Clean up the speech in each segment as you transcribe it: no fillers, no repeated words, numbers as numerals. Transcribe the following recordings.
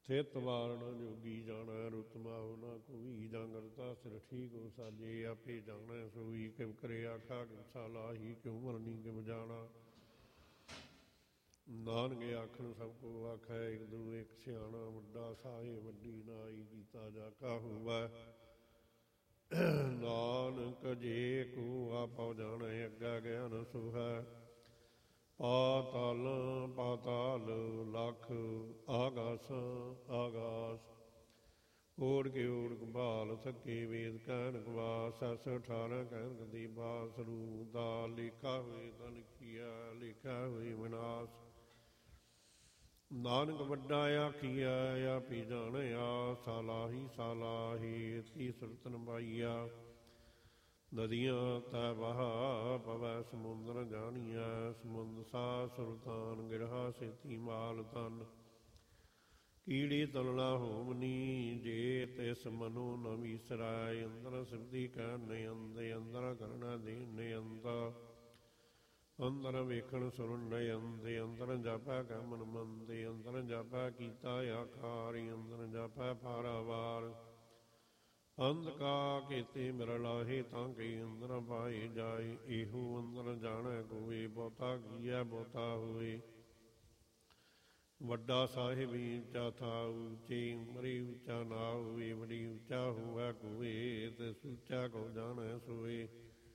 ਥਿਤ ਵਾਰਨ ਜੋਗੀ ਜਾਣੈ ਰੁਤ ਮਾਹੁ ਨਾ ਕੋਈ। ਜਾਂ ਕਰਤਾ ਸਿਰ ਠੀਕ ਹੋ ਸਾਜੇ ਆਪੇ ਜਾਣੈ ਸੋਈ। ਕਿਵ ਕਰੇ ਆਖਾ ਕਿਵ ਸਾਲਾਹੀ ਕਿਉ ਮਰਨੀ ਕਿਵ ਜਾਣਾ। ਨਾਨਕ ਆਖਣ ਸਭ ਕੋ ਆਖੈ ਇਕ ਦੂ ਇਕ ਸਿਆਣਾ। ਵੱਡਾ ਸਾਹਿਬ ਵੱਡੀ ਨਾਈ ਕੀਤਾ ਜਾ ਕਾ ਹੋਵੈ। ਨਾਨਕ ਜੇ ਕੋ ਆਪਉ ਜਾਣੈ ਅੱਗਾ ਗਿਆਨ ਸੁਹੈ। ਪਾਤਾਲ ਪਾਤਾਲ ਲਖ ਆਗਾਸ ਆਗਾਸ। ਓੜ ਕੇ ਓੜ ਕਬਾਲ ਥੱਕੇ ਵੇਦ ਕਹਿਣ ਕਵਾਸ। 18 ਕਹਿਣ ਕਦੀ ਬਾਸ ਰੂ ਦਾ ਲੇਖਾ ਹੋਏ ਤਾਂ ਲਿਖੀਆ ਲੇਖਾ ਹੋਏ ਵਿਨਾਸ਼। ਨਾਨਕ ਵੱਡਾ ਆਖੀਆ ਆਪੀ ਜਾਣਿਆ। ਸਾਲਾਹੀ ਸਾਲਾਹੀ ਤੀ ਸੁਰਤਨ ਪਾਈਆ। ਨਦੀਆਂ ਤੈ ਬਹਾ ਪਵੈ ਸਮੁੰਦਰ ਜਾਣੀਐ। ਸਮੁੰਦ ਸਾ ਸੁਰਤਾਨ ਗਿਰਹਾ ਸੇਤੀ ਮਾਲ ਤਨ। ਕੀੜੀ ਤਲਣਾ ਹੋਮਨੀ ਜੇ ਤਿਸ ਮਨੋ ਨ ਵੀਸਰੈ। ਅੰਦਰ ਸਿਵਦੀ ਕਹਿਣ ਨਿਅੰਦੇ ਅੰਦਰ ਕਰਣਾ ਦੀਨ ਨਿਅੰਤਾ। ਅੰਦਰ ਵੇਖਣ ਸੁਰਨ ਨਿਅੰਦੇ ਅੰਦਰ ਜਾਪੈ ਕੈ ਮਨ ਮੰਦੇ। ਅੰਦਰ ਜਾਪੈ ਕੀਤਾ ਆਕਾਰੀ ਅੰਦਰ ਜਾਪੈ ਪਾਰਾਵਾਰ। ਅੰਧਕਾ ਕੇਤੇ ਮਿਰ ਲਾਹੇ ਤਾਂ ਕਈ ਅੰਦਰ ਪਾਏ ਜਾਏ। ਇਹੋ ਅੰਦਰ ਜਾਣੈ ਕੋਏ ਬਹੁਤਾ ਕੀਐ ਬਹੁਤਾ ਹੋਏ। ਵੱਡਾ ਸਾਹਿਬ ਉੱਚਾ ਥਾਉ ਉੱਚੀ ਉਮਰੀ ਉੱਚਾ ਨਾ ਹੋਏ। ਬੜੀ ਉੱਚਾ ਹੋਵੈ ਕੋਏ ਤੇ ਸੁੱਚਾ ਕੋ ਜਾਣੈ ਸੋਏ।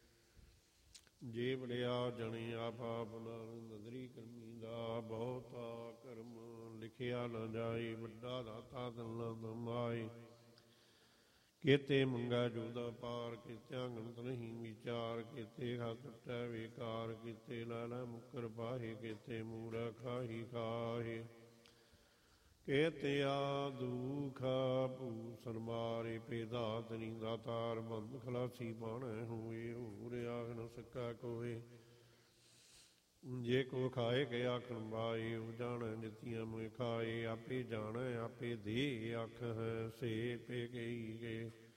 ਜੇ ਵੜਿਆ ਜਣੇ ਆਪ ਆਪਣਾ ਨਦਰੀ ਕਰਮੀ ਦਾ। ਬਹੁਤਾ ਕਰਮ ਲਿਖਿਆ ਨਾ ਜਾਏ। ਵੱਡਾ ਦਾਤਾ ਦਿਲ ਦਮਾਏ। ਕੇਤੇ ਮੰਗੈ ਜੋਦਾ ਪਾਰ ਕੀਤਿਆਂ ਗਣਤ ਨਹੀਂ ਵਿਚਾਰ। ਕੇਤੇ ਖਾ ਟੁੱਟੈ ਵੇਕਾਰ ਕੀਤੇ ਲੈ ਲੈ ਮੁੱਕਰ ਪਾਹੇ। ਕੇਤੇ ਮੂਰਖ ਖਾਹੀ ਖਾਹੇ। ਕੇਤੇ ਆ ਦੁਖ ਭੂਸਨ ਮਾਰੇ। ਭੇਦਾਤ ਨੀ ਦਾਤਾਰ ਬੰਦ ਖਲਾਸੀ ਬਾਣੈ ਹੋਏ। ਹੋਰ ਆਖ ਨ ਸਕੈ ਕੋਏ। ਜੇ ਕੋ ਖਾਏ ਕੇ ਆਖਣ ਬਾਏ। ਉਹ ਜਾਣੈ ਨਿਤੀਆਂ ਮੁਇ ਖਾਏ। ਆਪੇ ਜਾਣੈ ਆਪੇ ਦੇ ਆਖ ਹੈ ਸੇ ਪੇ ਗਈ ਗੇ।